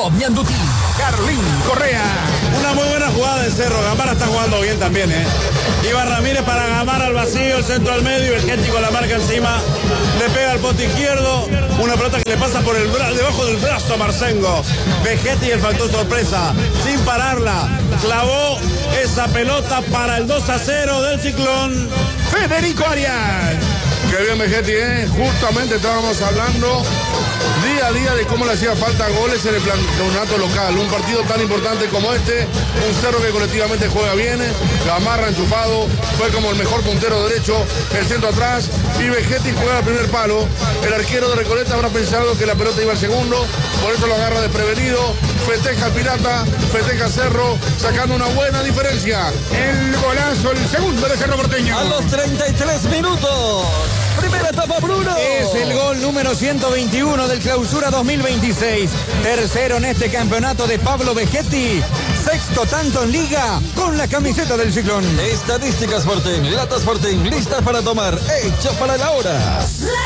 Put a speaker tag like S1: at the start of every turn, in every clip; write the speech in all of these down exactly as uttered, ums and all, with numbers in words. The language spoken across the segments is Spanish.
S1: Ñandutí, Carlín Correa.
S2: Una muy buena jugada de Cerro. Gamara está jugando bien también, ¿eh? Iván Ramírez para Gamara al vacío, el centro al medio, el Vegetti con la marca encima, le pega al poste izquierdo, una pelota que le pasa por el bra debajo del brazo a Marcengo. Vegetti y el factor sorpresa, sin pararla, clavó esa pelota para el dos a cero del Ciclón. Federico Arias.
S3: Qué bien Vegetti, ¿eh? Justamente estábamos hablando día a día de cómo le hacía falta goles en el campeonato local. Un partido tan importante como este, un Cerro que colectivamente juega bien, Gamarra enchufado, fue como el mejor puntero derecho, el centro atrás, y Vegetti juega al primer palo. El arquero de Recoleta habrá pensado que la pelota iba al segundo, por eso lo agarra desprevenido, festeja al Pirata, festeja Cerro, sacando una buena diferencia.
S2: El golazo, el segundo de Cerro Porteño.
S1: A los treinta y tres minutos. Primera etapa, Bruno.
S4: Es el gol número ciento veintiuno del Clausura dos mil veintiséis. Tercero en este campeonato de Pablo Vegetti. Sexto tanto en Liga con la camiseta del Ciclón.
S1: Estadísticas Sporting, latas Sporting, listas para tomar, hecho para la hora.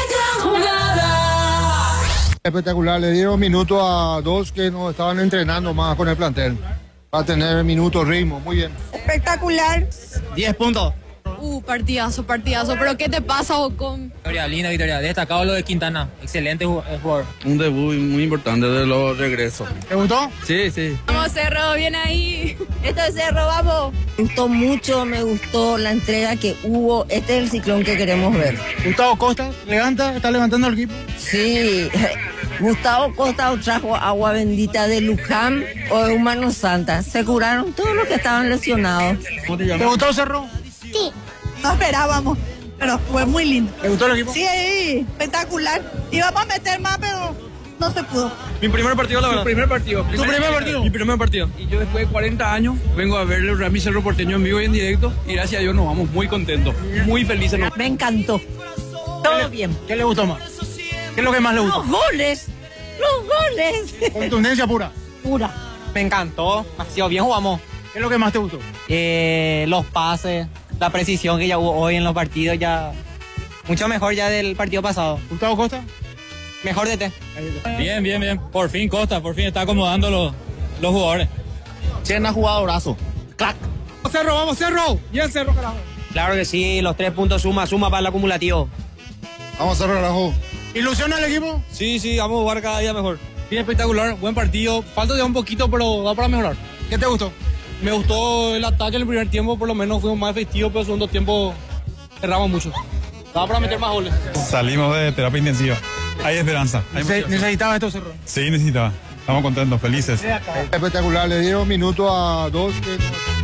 S5: Espectacular, le dieron minutos a dos que no estaban entrenando más con el plantel. Va a tener minutos, ritmo, muy bien.
S6: Espectacular.
S7: diez puntos.
S6: Uh, partidazo, partidazo. ¿Pero qué te pasa, Ocon?
S7: Victoria, linda victoria. Destacado lo de Quintana. Excelente jugador.
S8: Un debut muy importante de los regresos.
S5: ¿Te gustó?
S8: Sí, sí.
S6: Vamos, Cerro, bien ahí. Esto es Cerro, vamos.
S9: Me gustó mucho, me gustó la entrega que hubo. Este es el Ciclón que queremos ver.
S5: Gustavo Costa, levanta, está levantando el equipo.
S9: Sí, Gustavo Costa trajo agua bendita de Luján o de Humano Santa. Se curaron todos los que estaban lesionados.
S5: ¿Te gustó Cerro?
S6: Sí. No esperábamos, pero fue muy lindo.
S5: ¿Te gustó el equipo?
S6: Sí, espectacular. Íbamos a meter más, pero no se pudo.
S8: Mi primer partido, la verdad.
S7: Tu primer partido.
S5: ¿Tu primer partido?
S8: Mi primer partido. Y yo después de cuarenta años vengo a ver el Rami Cerro Porteño en vivo y en directo. Y gracias a Dios nos vamos muy contentos, muy felices.
S9: Me encantó. Todo bien.
S5: ¿Qué le gustó más? ¿Qué es lo que más le gustó?
S9: Los goles, los goles.
S5: Contundencia pura.
S9: Pura.
S7: Me encantó. Ha sido bien, jugamos.
S5: ¿Qué es lo que más te gustó?
S7: Eh, los pases, la precisión que ya hubo hoy en los partidos, ya mucho mejor ya del partido pasado.
S5: ¿Gustavo Costa?
S7: Mejor de T.
S8: Bien, bien, bien. Por fin Costa, por fin está acomodando los, los jugadores.
S7: Chena jugadorazo. Crack.
S5: Cerro, vamos Cerro. Y el Cerro, carajo.
S7: Claro que sí, los tres puntos suma, suma para el acumulativo.
S5: Vamos Cerro, carajo. ¿Ilusiona el equipo?
S8: Sí, sí, vamos a jugar cada día mejor. Bien espectacular, buen partido. Falta ya un poquito, pero da para mejorar.
S5: ¿Qué te gustó?
S8: Me gustó el ataque en el primer tiempo, por lo menos fuimos más efectivos, pero en el segundo tiempo erramos mucho. Da para meter más goles.
S10: Salimos de terapia intensiva. Hay esperanza. Hay
S5: Nece ¿Necesitaba esto, Cerro?
S10: Sí, necesitaba. Estamos contentos, felices.
S5: Espectacular, le dieron minutos a dos que...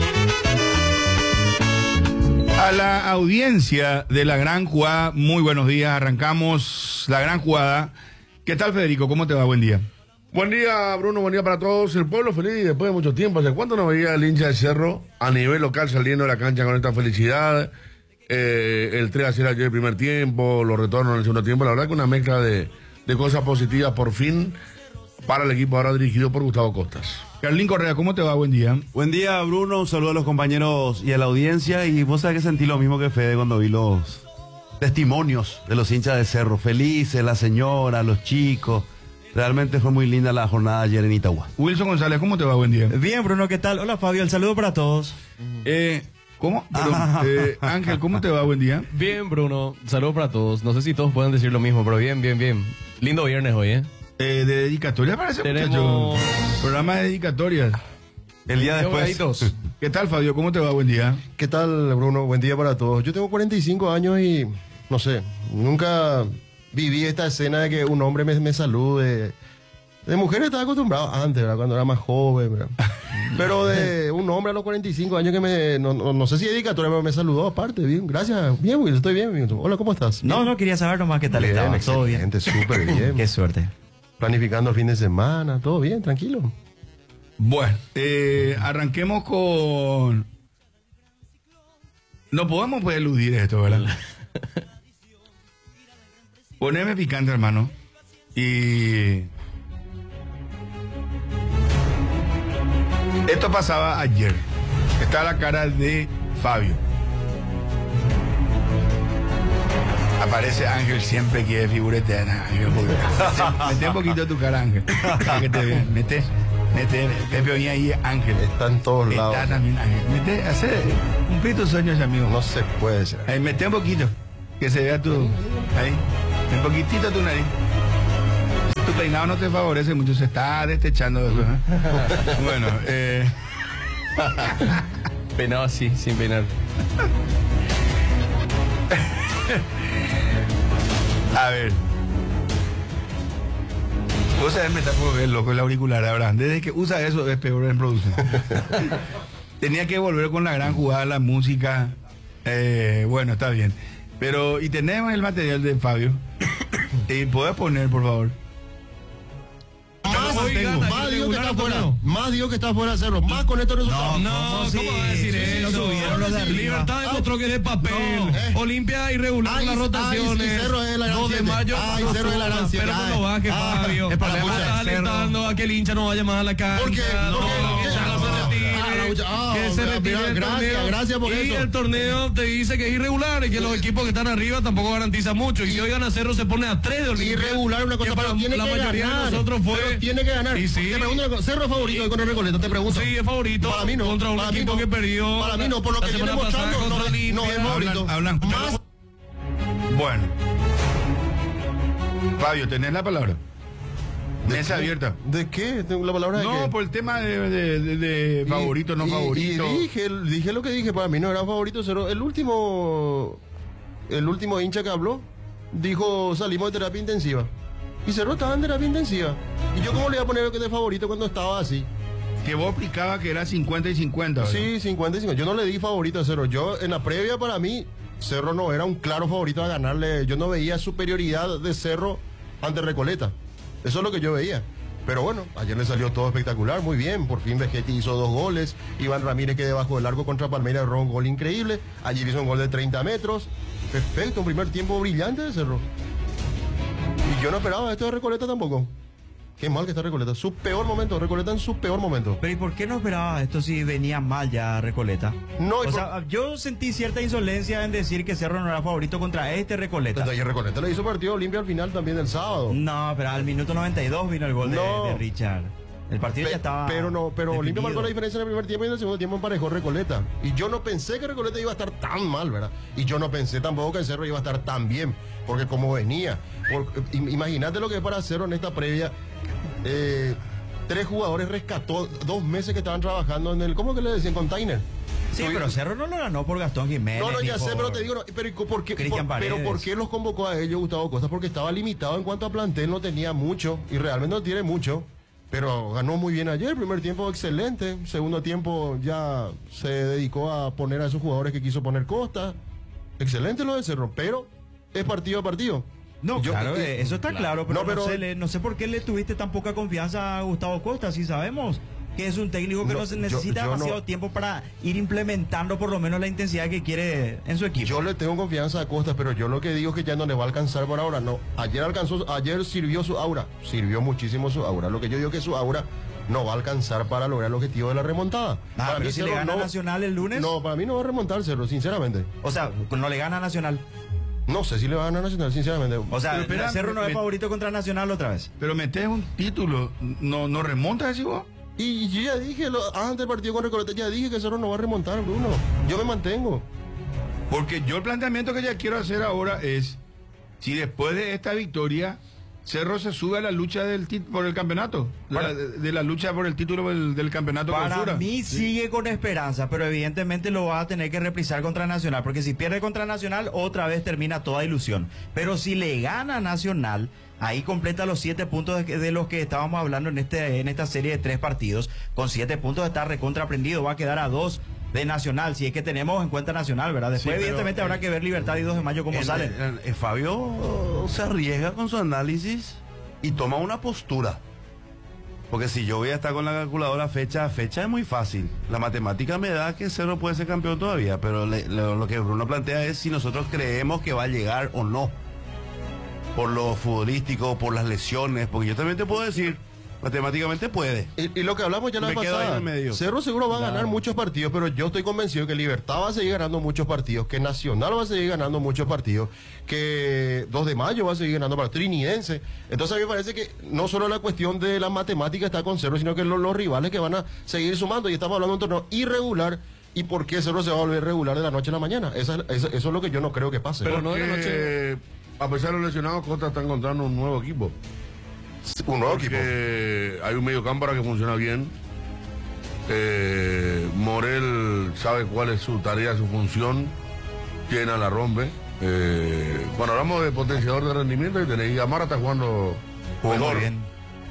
S11: A la audiencia de La Gran Jugada, muy buenos días. Arrancamos La Gran Jugada. ¿Qué tal, Federico? ¿Cómo te va? Buen día.
S3: Buen día, Bruno, buen día para todos. El pueblo feliz después de mucho tiempo. ¿Hace cuánto no veía el hincha de Cerro a nivel local saliendo de la cancha con esta felicidad? Eh, el tres a cero ayer el primer tiempo, los retornos en el segundo tiempo. La verdad que una mezcla de, de cosas positivas por fin para el equipo ahora dirigido por Gustavo Costas.
S11: Carlín Correa, ¿cómo te va? Buen día.
S12: Buen día, Bruno. Un saludo a los compañeros y a la audiencia. Y vos sabés que sentí lo mismo que Fede cuando vi los testimonios de los hinchas de Cerro. Felices, la señora, los chicos. Realmente fue muy linda la jornada ayer en Itagua.
S11: Wilson González, ¿cómo te va? Buen día.
S13: Bien, Bruno, ¿qué tal? Hola, Fabio, el saludo para todos.
S11: Eh, ¿Cómo? Pero, eh, Ángel, ¿cómo te va? Buen día.
S14: Bien, Bruno, saludo para todos. No sé si todos pueden decir lo mismo, pero bien, bien, bien. Lindo viernes hoy, ¿eh?
S11: Eh, de dedicatoria parece,
S14: Tenemos...
S11: muchacho. Programa de dedicatorias.
S12: El día después.
S11: ¿Qué tal, Fabio? ¿Cómo te va? Buen día.
S15: ¿Qué tal, Bruno? Buen día para todos. Yo tengo cuarenta y cinco años y, no sé, nunca viví esta escena de que un hombre me, me salude. De mujeres estaba acostumbrado antes, ¿verdad? Cuando era más joven, ¿verdad? Pero de un hombre a los cuarenta y cinco años que me, no, no, no sé si dedicatoria, me, me saludó aparte. Bien, gracias. Bien, Will, estoy bien. bien. Hola, ¿cómo estás?
S13: No, no, quería saber nomás qué tal
S15: bien,
S13: estaba. Todo bien.
S15: Súper bien.
S13: Qué suerte.
S15: Planificando el fin de semana, todo bien, tranquilo.
S11: Bueno, eh, arranquemos con... No podemos pues, eludir esto, ¿verdad? Poneme picante, hermano. Y... Esto pasaba ayer. Está la cara de Fabio. Aparece Ángel siempre quiere figurete, Ángel. Mete, mete un poquito de tu cara, Ángel. Para que te vean. Mete, mete, Pepe Oña ahí, Ángel.
S15: Está en todos lados.
S11: Está también Ángel. Mete, hace un poquito de sueños, amigo.
S15: No se puede ser.
S11: Ahí, mete un poquito. Que se vea tu. Ahí. Un poquitito tu nariz. Tu peinado no te favorece mucho, se está destechando después. ¿eh? Bueno, eh.
S14: Peinado así, sin peinar.
S11: A ver. Vos sabés, me está por ver loco el auricular ahora. Desde que usa eso es peor en producción. Tenía que volver con la gran jugada, la música. Eh, bueno, está bien. Pero, y tenemos el material de Fabio. ¿Y puedes poner, por favor?
S15: Más, tengo, más digo que está fuera, más digo que está fuera de Cerro, más con estos resultados.
S16: No, no, ¿cómo va a decir eso? Libertad demostró que es de papel. No, eh. Olimpia irregular con las rotaciones.
S15: Ay, Cerro es la gran dos de mayo. Ay, Cerro es la gran
S16: Pero cuando baje, Fabio. Es para estar alentando a que el hincha no vaya más a la cancha. ¿Por qué? No, que ya no se retire. Que se retire.
S15: Gracias, gracias por eso.
S16: Y el torneo te dice que es irregular y que los equipos que están arriba tampoco garantizan mucho. Y si hoy gana Cerro se pone a tres de Olimpia.
S15: Irregular una cosa, pero tiene
S16: la
S15: que
S16: mayoría
S15: ganar.
S16: de nosotros fue.
S15: Pero tiene que ganar.
S16: Y sí.
S15: Te pregunto, Cerro es favorito hoy con el Recoleta, te pregunto.
S16: Sí, es favorito.
S15: Para mí no.
S16: Contra un
S15: para
S16: equipo
S15: no.
S16: que perdió.
S15: Para mí no, por lo que viene mostrando, no, no es favorito.
S11: Hablan, hablan.
S15: Más.
S11: Bueno. Fabio, ¿tenés la palabra? Mesa abierta.
S15: ¿De qué? ¿Tengo la palabra de
S11: no,
S15: qué?
S11: por el tema de, de, de, de favorito,
S15: y,
S11: no
S15: y,
S11: favorito.
S15: Y dije, dije lo que dije, para mí no era favorito Cerro. El último, el último hincha que habló, dijo, salimos de terapia intensiva. Y Cerro estaba en terapia intensiva. ¿Y yo cómo le iba a poner de favorito cuando estaba así?
S11: Que vos explicabas que era cincuenta y cincuenta, ¿verdad?
S15: Sí, cincuenta y cincuenta. Yo no le di favorito a Cerro. Yo, en la previa, para mí, Cerro no era un claro favorito a ganarle. Yo no veía superioridad de Cerro ante Recoleta. Eso es lo que yo veía. Pero bueno, ayer le salió todo espectacular, muy bien. Por fin Vegetti hizo dos goles. Iván Ramírez, que debajo del arco contra Palmeiras, erró un gol increíble. Ayer hizo un gol de treinta metros. Perfecto, un primer tiempo brillante de Cerro. Y yo no esperaba esto de Recoleta tampoco. Qué mal que está Recoleta. Su peor momento, Recoleta en su peor momento.
S13: Pero ¿y por qué no esperaba esto si venía mal ya Recoleta?
S15: No,
S13: o
S15: por...
S13: sea, yo sentí cierta insolencia en decir que Cerro no era favorito contra este Recoleta.
S15: Entonces, Recoleta le hizo partido limpio al final también el sábado.
S13: No, pero al minuto noventa y dos vino el gol
S15: no.
S13: de, de Richard. El partido
S15: Pe
S13: ya estaba.
S15: Pero no, pero
S13: definido.
S15: Olimpia marcó la diferencia en el primer tiempo y en el segundo tiempo emparejó Recoleta. Y yo no pensé que Recoleta iba a estar tan mal, ¿verdad? Y yo no pensé tampoco que el Cerro iba a estar tan bien. Porque como venía. Imagínate lo que es para Cerro en esta previa. Eh, tres jugadores rescató dos meses que estaban trabajando en el. ¿Cómo que le decían? Container.
S13: Sí, pero Cerro no lo ganó por Gastón Jiménez.
S15: No, no, ya sé, pero te digo, no, pero, ¿por qué, por, pero ¿por qué los convocó a ellos Gustavo Costa? Porque estaba limitado en cuanto a plantel, no tenía mucho. Y realmente no tiene mucho. Pero ganó muy bien ayer, primer tiempo excelente, segundo tiempo ya se dedicó a poner a esos jugadores que quiso poner Costa. Excelente lo de Cerro, pero es partido a partido.
S13: No, Yo, claro, eh, eso está claro, pero,
S15: no, pero
S13: no, sé, le, no sé por qué le tuviste tan poca confianza a Gustavo Costa, si sabemos que es un técnico que no, no se necesita yo, yo demasiado no, tiempo para ir implementando por lo menos la intensidad que quiere en su equipo.
S15: Yo le tengo confianza a Costa, pero yo lo que digo es que ya no le va a alcanzar por ahora. No, ayer alcanzó, ayer sirvió su aura, sirvió muchísimo su aura. Lo que yo digo es que su aura no va a alcanzar para lograr el objetivo de la remontada.
S13: Ah, para pero mí si Cerro le gana no, Nacional el lunes.
S15: No, para mí no va a remontar Cerro, sinceramente.
S13: O sea, no le gana Nacional.
S15: No sé si le va a ganar Nacional, sinceramente.
S13: O sea,
S11: pero,
S13: espera, Cerro no
S11: me,
S13: es favorito contra Nacional otra vez.
S11: Pero metes un título, ¿no, no remontas así vos?
S15: Y yo ya dije, lo, antes del partido con Recoleta, ya dije que Cerro no va a remontar, Bruno. Yo me mantengo.
S11: Porque yo el planteamiento que ya quiero hacer ahora es, si después de esta victoria, Cerro se sube a la lucha del por el campeonato, la, de, de la lucha por el título del, del campeonato.
S13: Para
S11: clausura.
S13: mí sí. Sigue con esperanza, pero evidentemente lo va a tener que reprisar contra Nacional, porque si pierde contra Nacional, otra vez termina toda ilusión. Pero si le gana Nacional, ahí completa los siete puntos de, de los que estábamos hablando en este en esta serie de tres partidos. Con siete puntos está recontraprendido, va a quedar a dos de Nacional, si es que tenemos en cuenta Nacional, ¿verdad? Después, sí, evidentemente, habrá que ver Libertad y dos de mayo cómo sale.
S12: Fabio se arriesga con su análisis y toma una postura. Porque si yo voy a estar con la calculadora fecha a fecha es muy fácil. La matemática me da que Cerro puede ser campeón todavía, pero le, lo, lo que Bruno plantea es si nosotros creemos que va a llegar o no. Por lo futbolístico, por las lesiones, porque yo también te puedo decir, Matemáticamente puede.
S15: Y, y lo que hablamos ya la
S12: Me
S15: vez
S12: quedo ahí en
S15: pasada,
S12: el medio.
S15: Cerro seguro va a
S12: Claro.
S15: ganar muchos partidos, pero yo estoy convencido que Libertad va a seguir ganando muchos partidos, que Nacional va a seguir ganando muchos partidos, que dos de mayo va a seguir ganando partidos, Trinidense. Entonces a mí me parece que no solo la cuestión de la matemática está con Cerro, sino que los, los rivales que van a seguir sumando, y estamos hablando de un torneo irregular. ¿Y por qué Cerro se va a volver regular de la noche a la mañana? Esa- esa- eso es lo que yo no creo que pase.
S3: Pero Porque, a pesar de los lesionados, Costa está encontrando un nuevo equipo.
S15: Un nuevo
S3: Porque hay un medio campo que funciona bien. Eh, Morel sabe cuál es su tarea, su función. Llena la rompe. Eh, cuando hablamos de potenciador de rendimiento, y tenés Gamara está jugando mejor.
S13: bien.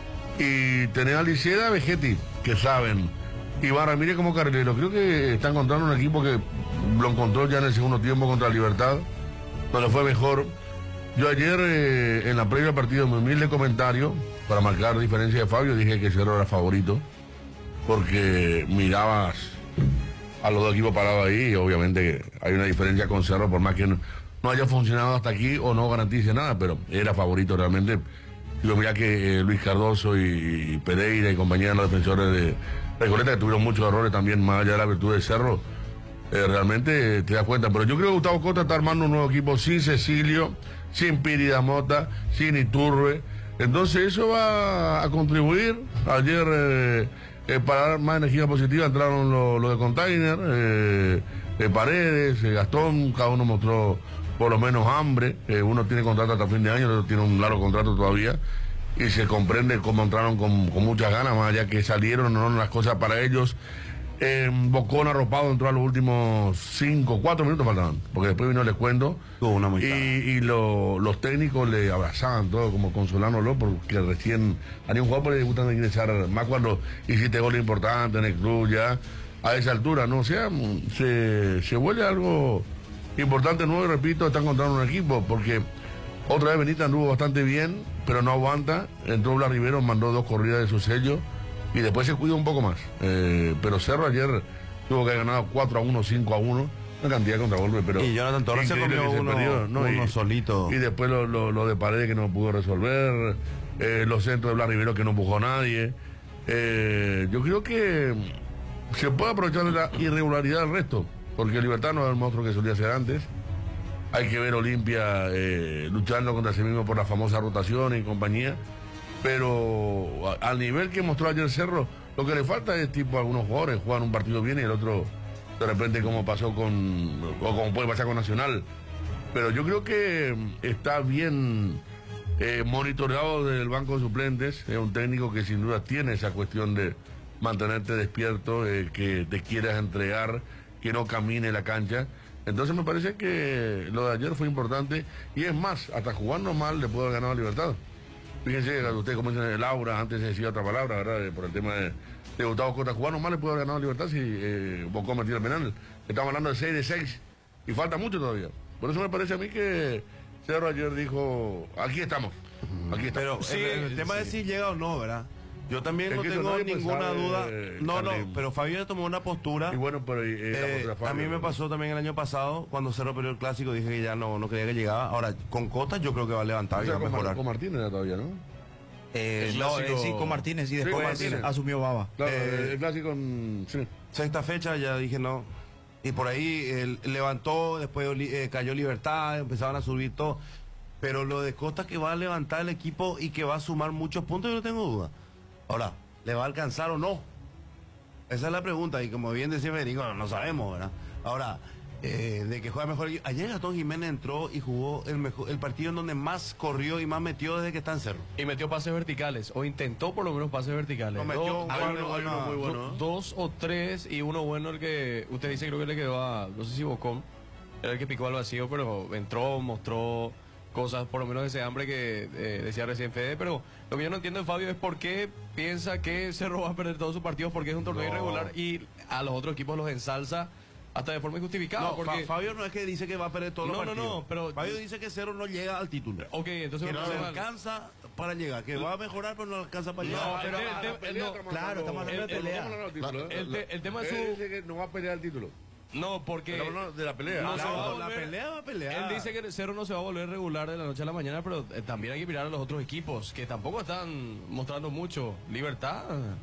S3: Y tenés a Liceda, Vegetti, que saben. Iván Ramírez como carrilero. Creo que está encontrando un equipo que lo encontró ya en el segundo tiempo contra Libertad, donde fue mejor. Yo ayer, eh, en la previa del partido, mi humilde comentario, para marcar diferencia de Fabio, dije que Cerro era favorito, porque mirabas a los dos equipos parados ahí, y obviamente hay una diferencia con Cerro, por más que no, no haya funcionado hasta aquí o no garantice nada, pero era favorito realmente. Digo, mira que eh, Luis Cardoso y, y Pereira y compañía de los defensores de Recoleta, que tuvieron muchos errores también, más allá de la virtud de Cerro, eh, realmente eh, te das cuenta. Pero yo creo que Gustavo Costa está armando un nuevo equipo sin Cecilio, sin Pírida Mota, sin Iturbe. Entonces eso va a contribuir. Ayer, eh, eh, para dar más energía positiva, entraron los lo de Container, eh, eh, Paredes, eh, Gastón, cada uno mostró por lo menos hambre. Eh, uno tiene contrato hasta fin de año, el otro tiene un largo contrato todavía. Y se comprende cómo entraron con, con muchas ganas, más allá que salieron, no eran las cosas para ellos. Eh, Bocón arropado entró a los últimos cinco, cuatro minutos faltaban, porque después vino el descuento. Y, y lo- los técnicos le abrazaban todo, como consolándolo, porque recién a ningún jugador le gustan ingresar, más cuando hiciste goles importantes en el club ya, a esa altura, ¿no? O sea, se, se vuelve algo importante nuevo, y repito, están encontrando un equipo, porque otra vez Benítez anduvo bastante bien, pero no aguanta. Entró Blas Rivero, mandó dos corridas de su sello y después se cuida un poco más. Eh, pero Cerro ayer tuvo que haber ganado cuatro a uno, cinco a uno, una cantidad de contragolpes, pero
S12: Y Jonathan Torres se
S3: increíble
S12: comió
S3: que
S12: uno-
S3: perdió, ¿no?
S12: uno
S3: Y-
S12: solito.
S3: Y después lo, lo- lo de Paredes que no pudo resolver, eh, los centros de Blas Rivero que no empujó a nadie. Eh, yo creo que se puede aprovechar de la irregularidad del resto, porque Libertad no es el monstruo que solía ser antes. Hay que ver Olimpia eh, luchando contra sí mismo por la famosa rotación y compañía. Pero a- al nivel que mostró ayer Cerro, lo que le falta es tipo algunos jugadores juegan un partido bien y el otro de repente como pasó con, o como puede pasar con Nacional. Pero yo creo que está bien eh, monitoreado del banco de suplentes. Es un técnico que sin duda tiene esa cuestión de mantenerte despierto, eh, que te quieras entregar, que no camine la cancha. Entonces me parece que lo de ayer fue importante, y es más, hasta jugando mal le pudo haber ganado a Libertad. Fíjense, usted como dice Laura, antes se decía otra palabra, ¿verdad? Eh, Por el tema de, de Gustavo Costa, jugando mal le pudo haber ganado a Libertad si eh, Bocón metió el penal. Estamos hablando de seis de seis y falta mucho todavía. Por eso me parece a mí que Cerro ayer dijo, aquí estamos, aquí estamos.
S12: Pero el, el tema de si llega o no, ¿verdad? Yo también
S3: Es
S12: no
S3: que eso
S12: tengo
S3: nadie, pues,
S12: ninguna
S3: sabe,
S12: duda.
S3: eh,
S12: No, no,
S3: Carlín.
S12: pero Fabio ya tomó una postura.
S3: Y bueno, pero eh, la
S12: Eh,
S3: postura de Fabio,
S12: a mí me
S3: ¿no?
S12: pasó también el año pasado, cuando Cerro perdió el clásico, dije que ya no, no creía que llegaba. Ahora, con Costa yo creo que va a levantar
S3: O
S12: y
S3: sea,
S12: va a
S3: con,
S12: mejorar.
S3: con Martínez era todavía, ¿no?
S13: Eh,
S3: El
S13: no,
S3: clásico-
S13: eh, sí, con Martínez y
S3: Sí, con
S13: después
S3: Martínez.
S13: asumió Baba.
S3: Claro,
S12: Eh,
S3: el clásico con... sí.
S12: Sexta fecha ya dije no. Y por ahí él levantó, después oli- eh, cayó Libertad, empezaban a subir todo. Pero lo de Costa que va a levantar el equipo y que va a sumar muchos puntos, yo no tengo duda. Ahora, ¿le va a alcanzar o no? Esa es la pregunta. Y como bien decía Federico, no, no sabemos, ¿verdad? Ahora, eh, de que juega mejor. Ayer Gastón Jiménez entró y jugó el, mejor, el partido en donde más corrió y más metió desde que está en Cerro.
S14: Y metió pases verticales, o intentó por lo menos pases verticales.
S12: No, metió
S14: Dos-
S12: un
S14: hay
S12: par
S14: uno-
S12: de
S14: hay uno
S12: buenas-
S14: muy bueno, ¿eh? Dos o tres, y uno bueno el que usted dice, creo que le quedó a, no sé si Bocón, era el que picó al vacío, pero entró, mostró cosas, por lo menos ese hambre que eh, decía recién Fede. Pero lo que yo no entiendo de Fabio es por qué piensa que Cerro va a perder todos sus partidos, porque es un torneo
S12: No.
S14: irregular, y a los otros equipos los ensalza hasta de forma injustificada.
S12: No,
S14: porque...
S12: Fa- Fabio no es que dice que va a perder todos
S14: No,
S12: los
S14: no,
S12: partidos.
S14: no, pero-
S12: Fabio dice que Cerro no llega al título.
S14: Ok, entonces
S12: que
S14: me
S12: no
S14: parece
S12: le
S14: mal.
S12: alcanza para llegar, que va a mejorar pero no alcanza para
S14: No,
S12: llegar.
S14: pero-
S12: Ah,
S14: el- el-
S12: pelea,
S14: no,
S12: estamos
S13: claro,
S12: hablando-
S13: estamos hablando de
S14: el-
S13: pelea.
S3: No, no, no, título, ¿eh?
S14: El te- el tema es
S3: Él
S14: su-
S3: dice que no va a pelear el título.
S14: No, porque...
S3: Pero no, de la pelea.
S14: No
S3: Ah,
S14: se
S3: claro,
S14: va a
S3: la
S14: volver-
S3: pelea va a pelear.
S14: Él dice que el Cerro no se va a volver regular de la noche a la mañana, pero eh, también hay que mirar a los otros equipos, que tampoco están mostrando mucho libertad.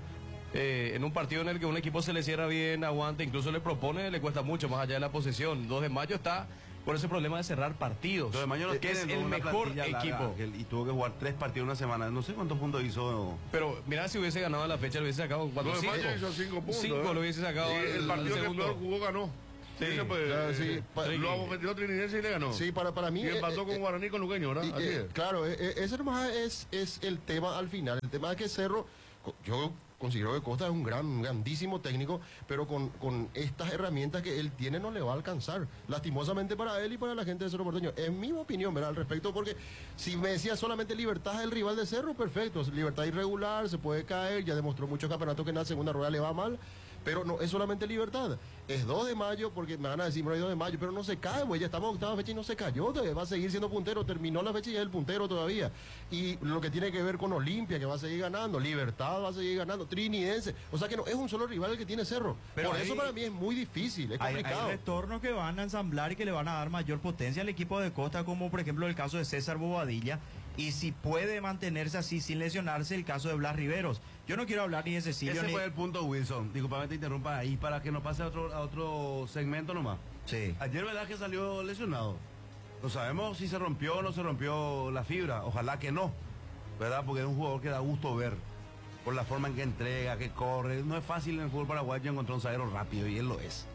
S14: Eh, en un partido en el que un equipo se le cierra bien, aguanta, incluso le propone, le cuesta mucho más allá de la posesión. dos de mayo está por ese problema de cerrar partidos.
S12: Dos de mayo no
S14: es
S12: tiene
S14: el
S12: una
S14: mejor
S12: plantilla larga,
S14: equipo.
S12: Ángel, y tuvo que jugar tres partidos en una semana. No sé cuántos puntos hizo.
S14: Pero mira, si hubiese ganado la fecha, le hubiese sacado cuatro,
S3: Dos de
S14: cinco.
S3: mayo hizo cinco puntos.
S14: Cinco
S3: ¿eh?
S14: lo hubiese sacado.
S3: Y
S14: al-
S3: el
S14: al
S3: partido que
S14: segundo.
S3: peor jugó ganó.
S14: Sí.
S3: Ese, pues,
S15: Ah,
S3: eh,
S15: sí, pa-
S3: lo abofeteó Trinidad y le ganó.
S15: Sí, para, para mí...
S3: Y empató
S15: eh,
S3: con
S15: eh,
S3: Guaraní con Luqueño, ¿verdad?
S15: Y,
S3: Así
S15: eh,
S3: es.
S15: claro, eh, eh, ese nomás es, es el tema al final. El tema es que Cerro, co- yo considero que Costa es un gran, un grandísimo técnico, pero con, con estas herramientas que él tiene no le va a alcanzar. Lastimosamente para él y para la gente de Cerro Porteño. Es mi opinión, ¿verdad? Al respecto, porque si me decía solamente Libertad es el rival de Cerro, perfecto. Libertad irregular, se puede caer, ya demostró muchos campeonatos que en la segunda rueda le va mal. Pero no es solamente Libertad, es dos de mayo, porque me van a decir, no hay dos de mayo, pero no se cae, güey, ya estamos en octava fecha y no se cayó, todavía va a seguir siendo puntero, terminó la fecha y es el puntero todavía. Y lo que tiene que ver con Olimpia, que va a seguir ganando, Libertad va a seguir ganando, Trinidense, o sea que no es un solo rival el que tiene Cerro.
S13: Pero
S15: Por
S13: hay-
S15: eso para mí es muy difícil, es
S13: Hay,
S15: complicado.
S13: hay retornos que van a ensamblar y que le van a dar mayor potencia al equipo de Costa, como por ejemplo el caso de César Bobadilla, y si puede mantenerse así sin lesionarse, el caso de Blas Riveros. Yo no quiero hablar ni de Cecilio
S12: Ese
S13: ni...
S12: fue el punto, Wilson. Disculpame que te interrumpa ahí para que nos pase a otro, a otro segmento nomás.
S13: Sí.
S12: Ayer, ¿verdad que salió lesionado? No sabemos si se rompió o no se rompió la fibra. Ojalá que no, ¿verdad? Porque es un jugador que da gusto ver. Por la forma en que entrega, que corre. No es fácil en el fútbol paraguayo encontrar un zaguero rápido y él lo es.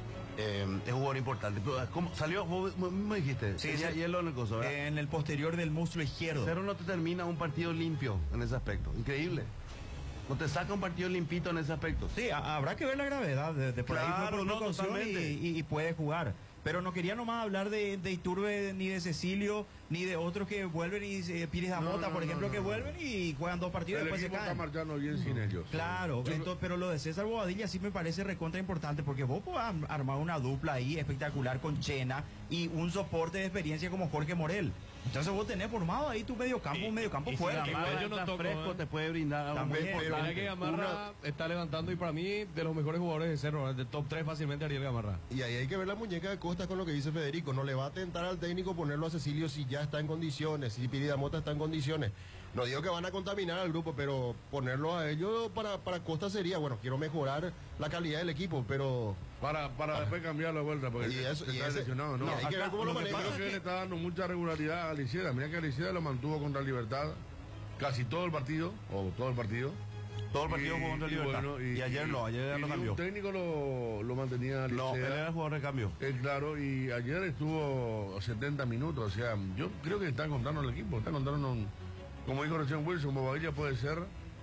S12: Eh, es un jugador importante. Pero, ¿cómo salió? ¿Vos me dijiste?
S13: Sí,
S12: Tenía
S13: sí.
S12: hielo en el coso, ¿verdad?
S13: En el posterior del muslo izquierdo.
S12: Cerro no te termina un partido limpio en ese aspecto. Increíble. No te saca un partido limpito en ese aspecto.
S13: Sí, a- habrá que ver la gravedad. De, de por ahí fue
S12: Claro,
S13: por
S12: no,
S13: precaución
S12: totalmente.
S13: y, y- y puede jugar. Pero no quería nomás hablar de, de Iturbe, ni de Cecilio, ni de otros que vuelven y eh, Pires Damota,
S3: No, no,
S13: por
S3: no,
S13: ejemplo,
S3: no,
S13: que
S3: no.
S13: vuelven y juegan dos partidos
S3: El
S13: y después se
S3: equipo está
S13: caen.
S3: marchando bien sin ellos.
S13: Claro,
S3: Yo-
S13: entonces, pero lo de César Bobadilla sí me parece recontra importante porque vos podés am- armar una dupla ahí espectacular con Chena y un soporte de experiencia como Jorge Morel. Entonces vos tenés formado ahí tu mediocampo, un mediocampo
S14: y si
S13: fuerte.
S14: Gamarra
S13: Igual
S14: está
S13: toco,
S14: fresco,
S13: ¿eh?
S12: te puede brindar algo muy
S13: También,
S12: importante.
S14: Mira que Gamarra está levantando y para mí de los mejores jugadores de Cerro, de top tres fácilmente Ariel Gamarra.
S15: Y ahí hay que ver la muñeca de Costa con lo que dice Federico. No le va a tentar al técnico ponerlo a Cecilio si ya está en condiciones, si Piridamota está en condiciones. No digo que van a contaminar al grupo, pero ponerlo a ellos para, para Costa sería, bueno, quiero mejorar la calidad del equipo, pero...
S3: Para, para después cambiar la vuelta, porque
S15: Y eso-
S3: se
S15: y
S3: está
S15: ese-
S3: lesionado, ¿no?
S15: y hay que ver cómo lo
S3: que
S15: maneja.
S3: pasa es que él está dando mucha regularidad a Aliceda. Mira que Aliceda lo mantuvo contra Libertad casi todo el partido, o todo el partido.
S12: Todo el partido jugó contra Libertad. Y ayer no, ayer
S3: y
S12: lo
S3: ni
S12: cambió.
S3: Un técnico lo, lo mantenía a
S12: No,
S3: Aliceda.
S12: él era el jugador de cambio.
S3: Eh, claro, y ayer estuvo setenta minutos, o sea, yo creo que está encontrando el equipo, está encontrando, un- como dijo recién Wilson, Bobadilla puede ser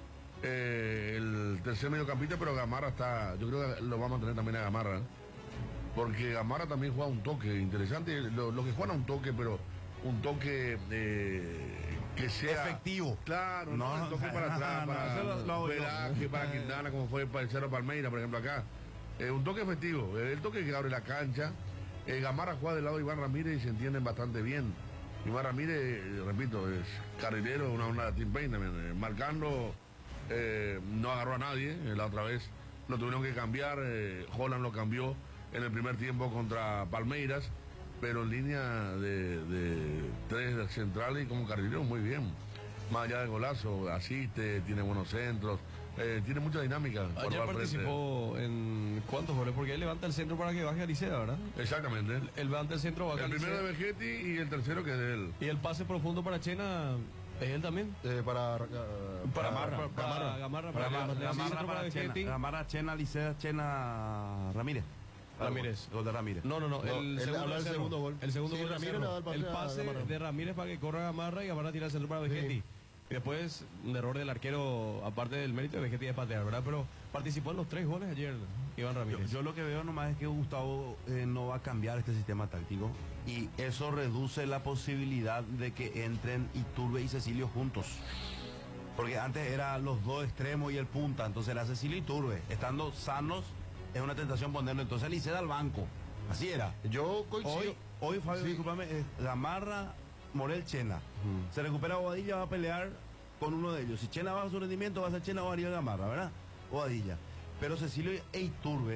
S3: eh, el tercer mediocampista, pero Gamarra está, yo creo que lo va a mantener también a Gamarra, ¿eh? Porque Gamarra también juega un toque interesante, lo, lo que juegan a un toque, pero un toque eh, que sea
S12: efectivo.
S3: Claro, no,
S12: No,
S3: el toque para
S12: no,
S3: atrás,
S12: no,
S3: para
S12: eso lo- lo hago yo.
S3: Velázquez, para Quintana, como fue para el Cerro Palmeira, por ejemplo, acá. Eh, un toque efectivo, eh, el toque que abre la cancha. Eh, Gamarra juega del lado de Iván Ramírez y se entienden bastante bien. Iván Ramírez, eh, repito, es carrilero, una onda de Team Pain también. eh, marcando, eh, no agarró a nadie. eh, la otra vez lo tuvieron que cambiar. eh, Holland lo cambió en el primer tiempo contra Palmeiras, pero en línea de, de tres centrales y como carrilero muy bien. Más allá del golazo, asiste, tiene buenos centros, eh, tiene mucha dinámica. por
S14: Ayer
S3: al frente.
S14: participó en cuántos goles, porque él levanta el centro para que baje a Licea, ¿verdad?
S3: Exactamente.
S14: Él levanta el centro, baja
S3: El
S14: a
S3: primero de
S14: Licea.
S3: Vegetti y el tercero que es de él.
S14: Y el pase profundo para Chena, ¿es él también?
S15: Eh, para,
S14: Para,
S15: para,
S14: Gamarra,
S15: para-
S14: para,
S15: Gamarra.
S14: Gamarra,
S12: Para
S14: para,
S12: Gamarra,
S14: le hace el centro para
S12: Chena,
S14: Vegetti.
S12: Gamarra, Chena, Licea, Chena, Ramírez.
S14: Ramírez.
S12: Gol de Ramírez.
S14: No, no, no,
S15: No,
S14: el,
S15: él
S14: segundo,
S15: habla del
S14: de Cerro.
S15: segundo gol.
S14: El segundo
S15: Sí,
S14: gol de
S15: Ramírez
S14: Cerro.
S15: le da el pase
S14: El
S15: a
S14: pase
S15: Gamarra.
S14: de Ramírez para que corra Gamarra y Gamarra tira el centro para Vegetti. Y después un error del arquero, aparte del mérito de Vegetti de patear, ¿verdad? Pero participó en los tres goles ayer Iván
S12: Yo,
S14: Ramírez.
S12: yo lo que veo nomás es que Gustavo eh, no va a cambiar este sistema táctico y eso reduce la posibilidad de que entren Iturbe y Cecilio juntos. Porque antes eran los dos extremos y el punta, entonces era Cecilio y Iturbe. Estando sanos es una tentación ponerlo, entonces Liceda al banco. Así era.
S15: Yo coincido.
S12: Hoy, hoy Fabio,
S15: Sí.
S12: discúlpame, es Gamarra, Morel, Chena. Se recupera Bobadilla, va a pelear con uno de ellos. Si Chena baja su rendimiento, va a ser Chena o Ariel Gamarra, ¿verdad? Bobadilla. Pero Cecilio e Iturbe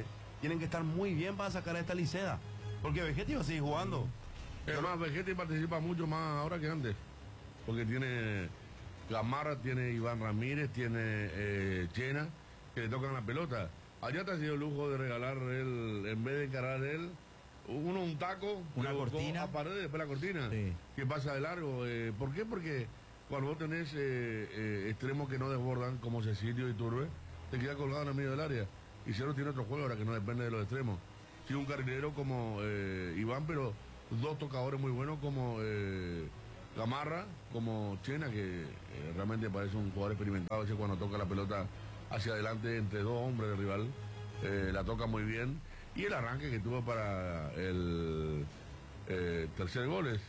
S12: tienen que estar muy bien para sacar a esta Liceda. Porque Vegetti va a seguir jugando.
S3: Además, Vegetti participa mucho más ahora que antes. Porque tiene Gamarra, tiene Iván Ramírez, tiene eh, Chena, que le tocan la pelota. Allá te ha sido el lujo de regalar él, en vez de encarar él, uno un taco,
S13: una cortina,
S3: a pared y después la cortina,
S13: sí,
S3: que pasa de largo. Eh, ¿Por qué? Porque cuando vos tenés eh, eh, extremos que no desbordan, como Cecilio y Turbe, te queda colgado en el medio del área. Y Cerro tiene otro juego ahora que no depende de los extremos. Sí, un carrilero como eh, Iván, pero dos tocadores muy buenos como eh, Gamarra, como Chena, que eh, realmente parece un jugador experimentado. A veces cuando toca la pelota hacia adelante entre dos hombres del rival, eh, la toca muy bien. Y el arranque que tuvo para el eh, tercer gol es...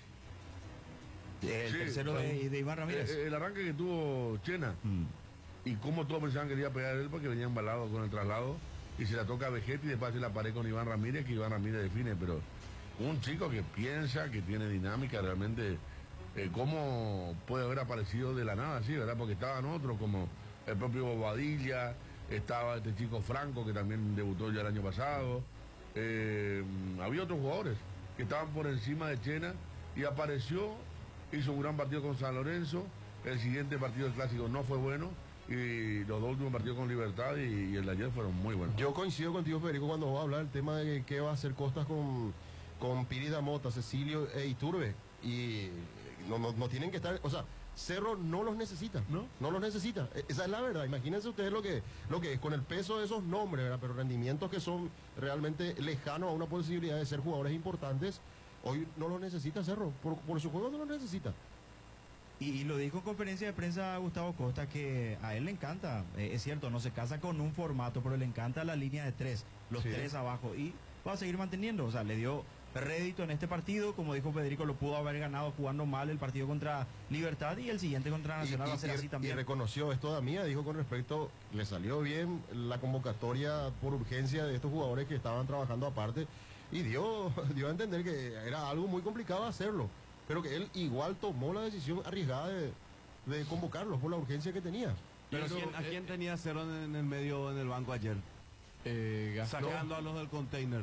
S13: El
S3: sí,
S13: tercero de, de Iván Ramírez.
S3: El, el arranque que tuvo Chena. Mm. Y como todos pensaban que iba a pegar él porque venía embalado con el traslado. Y se la toca a Vegetti y después hace la pared con Iván Ramírez, que Iván Ramírez define. Pero un chico que piensa, que tiene dinámica, realmente, eh, cómo puede haber aparecido de la nada, sí, ¿verdad? Porque estaban otros como el propio Bobadilla, estaba este chico Franco, que también debutó ya el año pasado. Eh, había otros jugadores que estaban por encima de Chena y apareció, hizo un gran partido con San Lorenzo. El siguiente partido del Clásico no fue bueno y los dos últimos partidos con Libertad y, y el de ayer fueron muy buenos.
S15: Yo coincido contigo, Federico, cuando va a hablar el tema de qué va a hacer Costas con, con Pirida Mota, Cecilio e Iturbe. Y no, no, no tienen que estar, o sea, Cerro no los necesita, ¿no? No los necesita. Esa es la verdad. Imagínense ustedes lo que, lo que es con el peso de esos nombres, ¿verdad? Pero rendimientos que son realmente lejanos a una posibilidad de ser jugadores importantes. Hoy no los necesita Cerro. Por, por su juego no los necesita.
S13: Y, y lo dijo en conferencia de prensa Gustavo Costa, que a él le encanta, eh, es cierto, no se casa con un formato, pero le encanta la línea de tres, los sí. tres abajo, y va a seguir manteniendo. O sea, le dio rédito en este partido, como dijo Federico, lo pudo haber ganado jugando mal el partido contra Libertad y el siguiente contra Nacional
S15: y,
S13: va a ser
S15: y,
S13: así también.
S15: Y reconoció esto de Mía, dijo con respecto, le salió bien la convocatoria por urgencia de estos jugadores que estaban trabajando aparte y dio, dio a entender que era algo muy complicado hacerlo, pero que él igual tomó la decisión arriesgada de, de convocarlos por la urgencia que tenía.
S12: Pero, pero ¿quién, ¿a quién tenía Cerro en el medio, en el banco ayer?
S14: Eh,
S12: Sacando a los del container.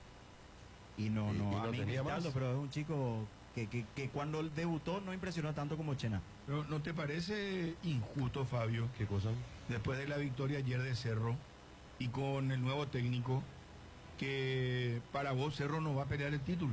S13: Y no, no,
S15: y, y
S13: a
S15: no
S13: mí
S15: tenía más.
S13: pero es un chico que, que, que cuando debutó no impresionó tanto como Chena.
S11: Pero ¿no te parece injusto, Fabio?
S15: ¿Qué cosa?
S11: Después de la victoria ayer de Cerro y con el nuevo técnico, que para vos Cerro no va a pelear el título.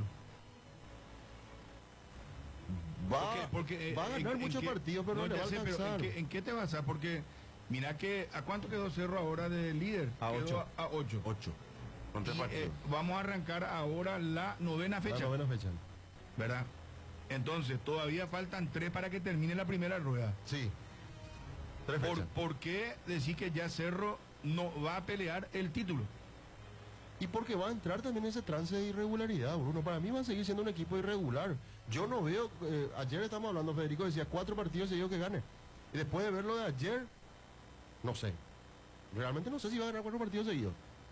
S15: Va, porque, porque, va a ganar en, muchos en partidos, pero no, no le va a alcanzar.
S11: ¿en qué, ¿En qué te basas? Porque mira que ¿a cuánto quedó Cerro ahora de líder?
S15: A ocho.
S11: A ocho.
S15: Ocho.
S11: Y, eh, vamos a arrancar ahora la novena fecha.
S15: La novena fecha.
S11: ¿Verdad? Entonces, todavía faltan tres para que termine la primera rueda.
S15: Sí. Tres
S11: ¿Por,
S15: fechas.
S11: ¿Por qué decir que ya Cerro no va a pelear el título?
S15: Y porque va a entrar también ese trance de irregularidad, Bruno. Para mí va a seguir siendo un equipo irregular. Yo no veo... Eh, ayer estamos hablando, Federico decía cuatro partidos seguidos que gane. Y después de verlo de ayer, no sé. Realmente no sé si va a ganar cuatro partidos seguidos.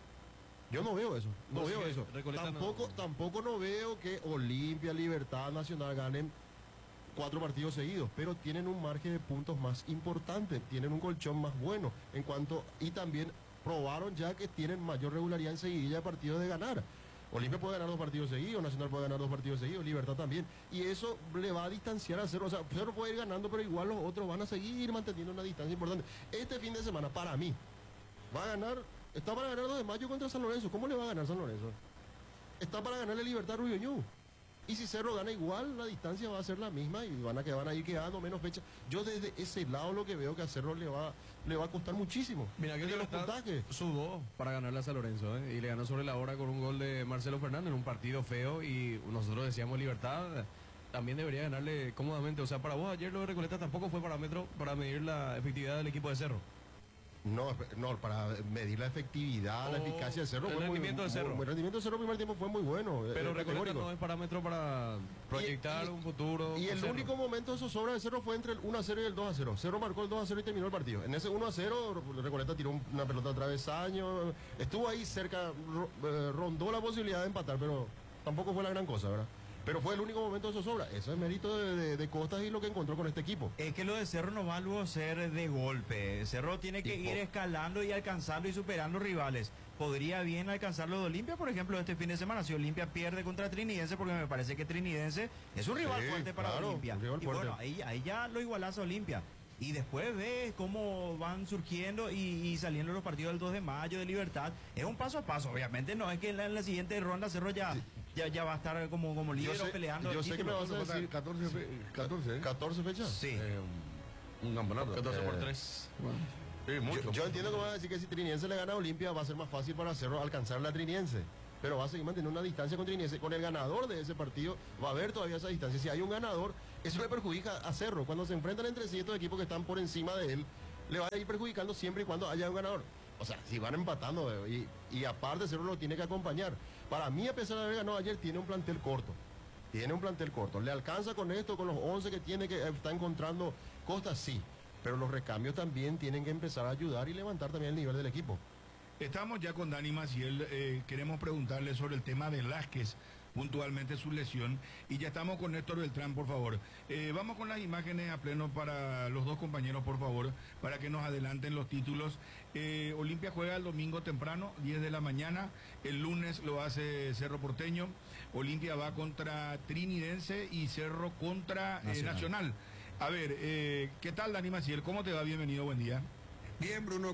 S15: Yo no veo eso, no, no veo eso. Tampoco, no. tampoco no veo que Olimpia, Libertad, Nacional ganen cuatro partidos seguidos, pero tienen un margen de puntos más importante, tienen un colchón más bueno en cuanto, y también probaron ya que tienen mayor regularidad en seguidilla de partidos de ganar. Olimpia puede ganar dos partidos seguidos, Nacional puede ganar dos partidos seguidos, Libertad también, y eso le va a distanciar a Cerro. O sea, Cerro puede ir ganando, pero igual los otros van a seguir manteniendo una distancia importante. Este fin de semana, para mí, va a ganar... Está para ganar dos de mayo contra San Lorenzo. ¿Cómo le va a ganar San Lorenzo? Está para ganarle Libertad a Rubio Ñu. Y si Cerro gana igual, la distancia va a ser la misma y van a, que van a ir quedando menos fechas. Yo desde ese lado lo que veo que a Cerro le va, le va a costar muchísimo.
S14: Mira que los puntajes sudó para ganarle a San Lorenzo, ¿eh? Y le ganó sobre la hora con un gol de Marcelo Fernández en un partido feo y nosotros decíamos Libertad también debería ganarle cómodamente. O sea, para vos ayer lo de Recoleta tampoco fue parámetro para medir la efectividad del equipo de Cerro.
S15: No, no, para medir la efectividad, oh, la eficacia de Cerro.
S14: El
S15: fue
S14: rendimiento
S15: muy,
S14: de Cerro.
S15: Muy, el rendimiento de Cerro el primer tiempo fue muy bueno.
S14: Pero
S15: eh,
S14: Recoleta no es parámetro para proyectar
S15: y, y,
S14: un futuro.
S15: Y el Cerro. Único momento de zozobra de Cerro fue entre el uno a cero y el dos a cero. Cerro marcó el dos a cero y terminó el partido. En ese uno a cero, Recoleta tiró una pelota a travesaño. Estuvo ahí cerca, rondó la posibilidad de empatar, pero tampoco fue la gran cosa, ¿verdad? Pero fue el único momento de zozobra. Eso es mérito de, de, de Costas y lo que encontró con este equipo.
S13: Es que lo de Cerro no va luego a ser de golpe. Cerro tiene que
S15: Y
S13: ir
S15: por-
S13: escalando y alcanzando y superando rivales. Podría bien alcanzarlo de Olimpia, por ejemplo, este fin de semana. Si Olimpia pierde contra Trinidense, porque me parece que Trinidense es un rival
S15: Sí,
S13: fuerte para
S15: claro,
S13: Olimpia.
S15: un rival
S13: Y
S15: fuerte.
S13: bueno, ahí, ahí ya lo igualas a Olimpia. Y después ves cómo van surgiendo y, y saliendo los partidos del dos de mayo de Libertad. Es un paso a paso, obviamente. No es que en la, en la siguiente ronda Cerro ya, ya, ya va a estar como, como líder
S15: Yo
S13: o
S15: sé-
S13: peleando.
S15: yo
S13: el
S15: sé que
S13: título.
S15: me vas a decir-
S3: catorce, fe- catorce, ¿eh?
S15: ¿catorce fechas?
S13: Sí.
S3: Eh, un campeonato.
S14: catorce por
S15: Eh,
S14: tres.
S3: Sí, mucho.
S15: Yo, yo entiendo que van a decir que si Trinidense le gana a Olimpia va a ser más fácil para Cerro alcanzar la Trinidense. Pero va a seguir manteniendo una distancia con Trinidense. Con el ganador de ese partido va a haber todavía esa distancia. Si hay un ganador, eso le perjudica a Cerro. Cuando se enfrentan entre sí estos equipos que están por encima de él, le va a ir perjudicando siempre y cuando haya un ganador. O sea, si van empatando eh, y, y aparte Cerro lo tiene que acompañar. Para mí, a pesar de haber ganado ayer, tiene un plantel corto. Tiene un plantel corto. ¿Le alcanza con esto, con los once que tiene, que está encontrando Costa? Sí. Pero los recambios también tienen que empezar a ayudar y levantar también el nivel del equipo.
S11: Estamos ya con Dani Maciel, eh, queremos preguntarle sobre el tema de Velázquez, puntualmente su lesión, y ya estamos con Néstor Beltrán, por favor. Eh, vamos con las imágenes a pleno para los dos compañeros, por favor, para que nos adelanten los títulos. Eh, Olimpia juega el domingo temprano, diez de la mañana, el lunes lo hace Cerro Porteño, Olimpia va contra Trinidense y Cerro contra eh,
S17: Nacional.
S11: Nacional. A ver, eh, ¿qué tal Dani Maciel? ¿Cómo te va? Bienvenido, buen día.
S17: Bien, Bruno.